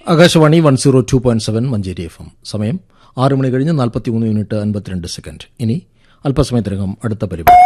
Akashvani 102.7 Manjeri FM. സമയം 6 മണി കഴിഞ്ഞ് 43 minute 52 second. ഇനി അല്പസമയത്തിനകം അടുത്ത പരിപാടി.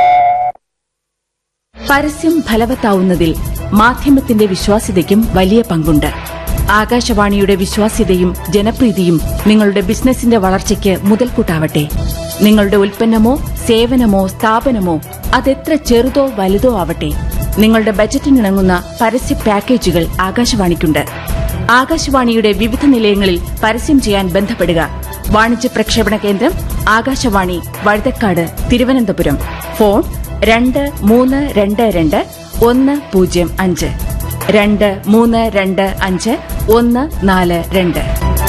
പരസ്യം ഫലവത്താവുന്നതിൽ മാധ്യമത്തിന്റെ വിശ്വാസ്യതയ്ക്കും വലിയ പങ്കുണ്ട്. ആകാശവാണിയുടെ വിശ്വാസ്യതയും ജനപ്രീതിയും നിങ്ങളുടെ ബിസിനസിന്റെ വളർച്ചയ്ക്ക് മുതൽക്കൂട്ടാവട്ടെ. നിങ്ങളുടെ ഉൽപ്പന്നമോ സേവനമോ സ്ഥാപനമോ അതെത്ര ചെറുതോ വലുതോ ആവട്ടെ, നിങ്ങളുടെ ബജറ്റിനിണങ്ങുന്ന പരസ്യ പാക്കേജുകൾ ആകാശവാണിക്കുണ്ട്. ആകാശവാണിയുടെ വിവിധ നിലയങ്ങളിൽ പരസ്യം ചെയ്യാൻ ബന്ധപ്പെടുക. വാണിജ്യ പ്രക്ഷേപണ കേന്ദ്രം Akashvani, Vazhuthacaud, Thiruvananthapuram. Phone 2322 105 2325 142.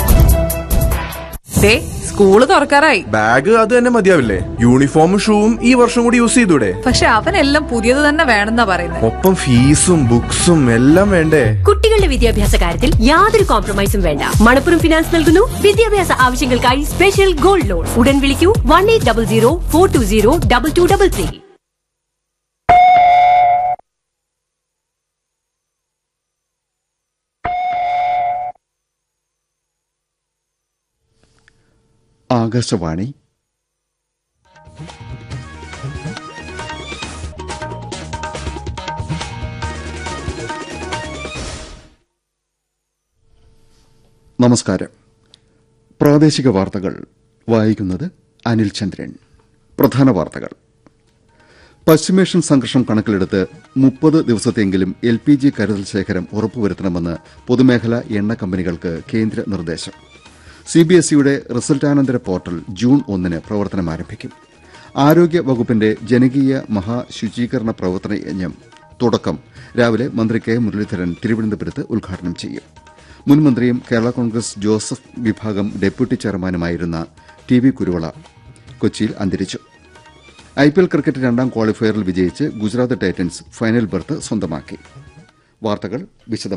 School തുറക്കാറായി. Bag അത് തന്നെ മതിയാവില്ലേ? യൂണിഫോമും ഷൂവും ഈ വർഷം കൂടി യൂസ് ചെയ്തൂടെ? പക്ഷെ അവനെല്ലാം പുതിയത് തന്നെ വേണമെന്നാ പറയുന്നത്. ഒപ്പം ഫീസും ബുക്സും എല്ലാം വേണ്ടേ? കുട്ടികളുടെ വിദ്യാഭ്യാസ കാര്യത്തിൽ യാതൊരു കോംപ്രമൈസും വേണ്ട. മണപ്പുറം ഫിനാൻസ് നൽകുന്നു വിദ്യാഭ്യാസ ആവശ്യങ്ങൾക്കായി സ്പെഷ്യൽ ഗോൾഡ് ലോൺ. ഉടൻ വിളിക്കൂ 1800 420 2233. ആകാശവാണി. നമസ്കാരം. പ്രാദേശിക വാർത്തകൾ വായിക്കുന്നത് അനിൽ ചന്ദ്രൻ. പ്രധാന വാർത്തകൾ. പശ്ചിമേഷ്യൻ സംഘർഷം കണക്കിലെടുത്ത് 30 ദിവസത്തെങ്കിലും LPG കരുതൽ ശേഖരം ഉറപ്പുവരുത്തണമെന്ന് പൊതുമേഖലാ എണ്ണ കമ്പനികൾക്ക് കേന്ദ്ര നിർദ്ദേശം. CBSEയുടെ റിസൾട്ടാനന്തര പോർട്ടൽ ജൂൺ 1 പ്രവർത്തനം ആരംഭിക്കും. ആരോഗ്യ വകുപ്പിന്റെ ജനകീയ മഹാശുചീകരണ പ്രവർത്തന യജ്ഞം തുടക്കം രാവിലെ മന്ത്രി കെ മുരളീധരൻ തിരുവനന്തപുരത്ത് ഉദ്ഘാടനം ചെയ്യും. മുൻ മന്ത്രിയും കേരള കോൺഗ്രസ് ജോസഫ് വിഭാഗം ഡെപ്യൂട്ടി ചെയർമാനുമായിരുന്ന TV കുരുവള കൊച്ചിയിൽ അന്തരിച്ചു. IPL ക്രിക്കറ്റ് 2ാം ക്വാളിഫയറിൽ വിജയിച്ച് ഗുജറാത്ത് ടൈറ്റൻസ് ഫൈനൽ ബർത്ത് സ്വന്തമാക്കി. വാർത്തകൾ വിശദമായി.